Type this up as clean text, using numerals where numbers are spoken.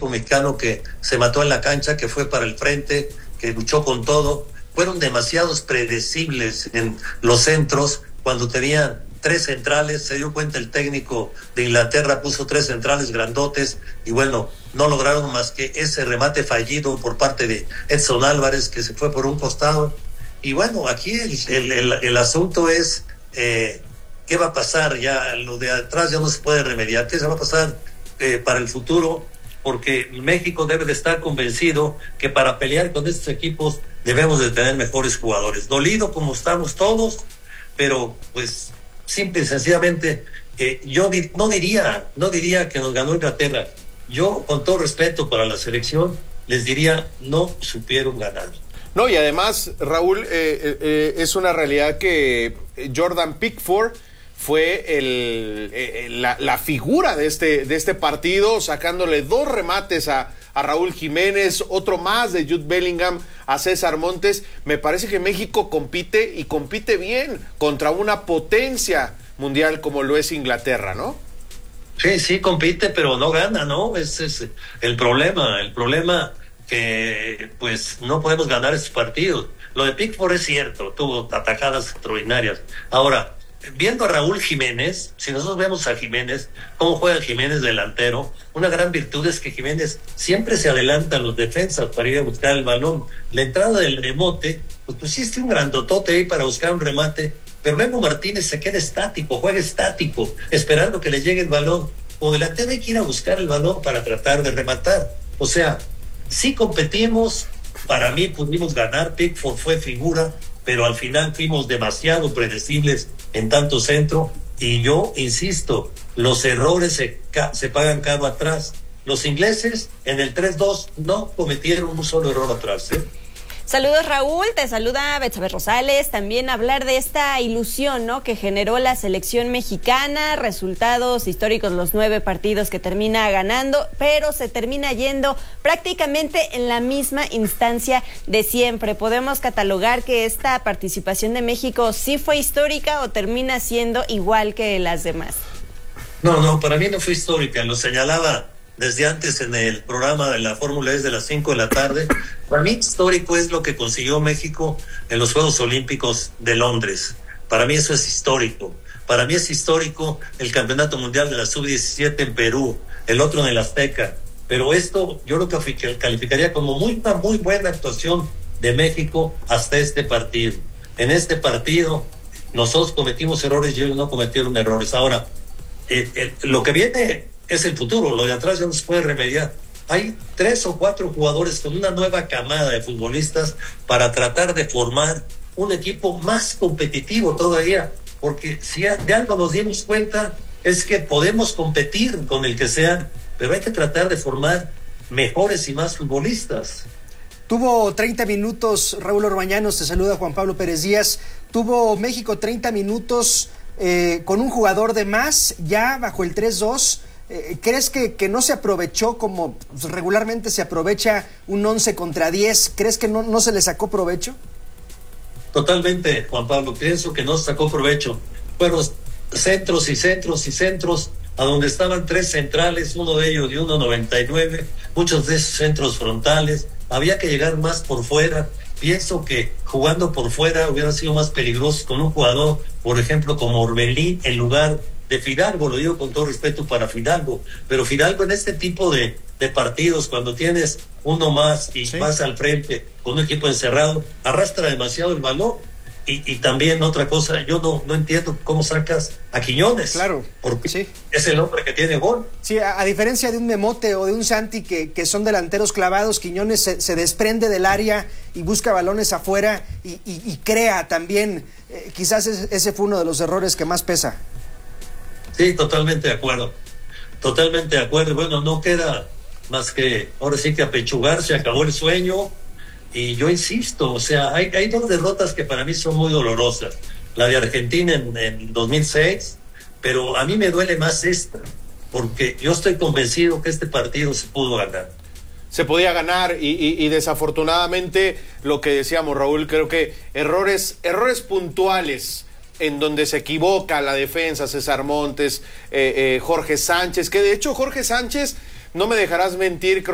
equipo mexicano que se mató en la cancha, que fue para el frente, que luchó con todo. Fueron demasiados predecibles en los centros. Cuando tenían 3 centrales, se dio cuenta el técnico de Inglaterra, puso 3 centrales grandotes y bueno, no lograron más que ese remate fallido por parte de Edson Álvarez, que se fue por un costado. Y bueno, aquí el asunto es ¿qué va a pasar? Ya lo de atrás ya no se puede remediar. ¿Qué se va a pasar para el futuro? Porque México debe de estar convencido que para pelear con estos equipos debemos de tener mejores jugadores. Dolido como estamos todos, pero pues simple y sencillamente yo no diría que nos ganó Inglaterra. Yo, con todo respeto para la selección, les diría, no supieron ganar. No, y además, Raúl, es una realidad que Jordan Pickford fue la figura de este partido, sacándole 2 remates a Raúl Jiménez, otro más de Jude Bellingham a César Montes. Me parece que México compite y compite bien contra una potencia mundial como lo es Inglaterra, ¿no? Sí, compite, pero no gana, ¿no? Ese es el problema. El problema que pues no podemos ganar estos partidos. Lo de Pickford es cierto, tuvo atajadas extraordinarias. Ahora, viendo a Raúl Jiménez, si nosotros vemos a Jiménez, cómo juega Jiménez delantero, una gran virtud es que Jiménez siempre se adelanta a los defensas para ir a buscar el balón. La entrada del remote, pues pusiste un grandotote ahí para buscar un remate, pero Memo Martínez se queda estático, juega estático, esperando que le llegue el balón. O delantero hay que ir a buscar el balón para tratar de rematar. O sea, sí competimos, para mí pudimos ganar, Pickford fue figura, pero al final fuimos demasiado predecibles en tanto centro, y yo insisto, los errores se pagan caro atrás. Los ingleses en el 3-2 no cometieron un solo error atrás, ¿eh? Saludos, Raúl, te saluda Betsabe Rosales. También hablar de esta ilusión, ¿no?, que generó la selección mexicana, resultados históricos, los 9 partidos que termina ganando, pero se termina yendo prácticamente en la misma instancia de siempre. ¿Podemos catalogar que esta participación de México sí fue histórica o termina siendo igual que las demás? No, para mí no fue histórica, lo señalaba desde antes en el programa de la Fórmula E de las 5 de la tarde. Para mí histórico es lo que consiguió México en los Juegos Olímpicos de Londres. Para mí eso es histórico. Para mí es histórico el Campeonato Mundial de la Sub-17 en Perú, el otro en el Azteca. Pero esto yo lo calificaría como una muy buena actuación de México hasta este partido. En este partido nosotros cometimos errores y ellos no cometieron errores. Ahora, lo que viene es el futuro, lo de atrás ya no se puede remediar. Hay 3 o 4 jugadores con una nueva camada de futbolistas para tratar de formar un equipo más competitivo todavía, porque si de algo nos dimos cuenta es que podemos competir con el que sea, pero hay que tratar de formar mejores y más futbolistas. Tuvo 30 minutos, Raúl Orbañanos, te saluda Juan Pablo Pérez Díaz. Tuvo México 30 minutos con un jugador de más, ya bajo el 3-2. ¿Crees que no se aprovechó como regularmente se aprovecha un 11 contra 10? ¿Crees que no se le sacó provecho? Totalmente, Juan Pablo, pienso que no se sacó provecho. Fueron centros y centros y centros, a donde estaban 3 centrales, uno de ellos de 1.99, muchos de esos centros frontales. Había que llegar más por fuera. Pienso que jugando por fuera hubiera sido más peligroso con un jugador, por ejemplo, como Orbelín, en lugar de Fidalgo. Lo digo con todo respeto para Fidalgo, pero Fidalgo en este tipo de partidos, cuando tienes uno más y vas al frente con un equipo encerrado, arrastra demasiado el balón. Y también otra cosa, yo no entiendo cómo sacas a Quiñones. Claro, porque sí, es el hombre que tiene gol. Sí, a diferencia de un Memote o de un Santi que son delanteros clavados, Quiñones se desprende del área y busca balones afuera y crea también. Quizás ese fue uno de los errores que más pesa. Sí, totalmente de acuerdo. Totalmente de acuerdo. Bueno, no queda más que, ahora sí que apechugarse, acabó el sueño. Y yo insisto, o sea, hay 2 derrotas que para mí son muy dolorosas. La de Argentina en 2006, pero a mí me duele más esta, porque yo estoy convencido que este partido se pudo ganar. Se podía ganar y desafortunadamente, lo que decíamos, Raúl, creo que errores puntuales en donde se equivoca la defensa, César Montes, Jorge Sánchez, que de hecho Jorge Sánchez, no me dejarás mentir, creo